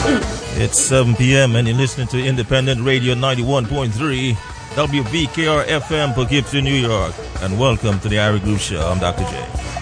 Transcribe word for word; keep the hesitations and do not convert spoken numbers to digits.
It's seven p.m. and you're listening to Independent Radio ninety-one point three W V K R F M, Poughkeepsie, New York. And welcome to the Ari Groove Show. I'm Doctor J.